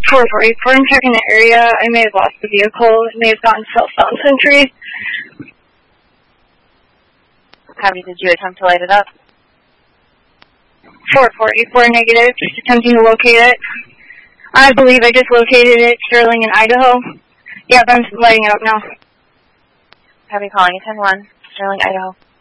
444, I'm checking the area. I may have lost the vehicle. It may have gotten southbound Century. Did you attempt to light it up? 444 negative, just attempting to locate it. I believe I just located it, Sterling in Idaho. Yep, I'm lighting it up now. Calling 10-1, Sterling, Idaho.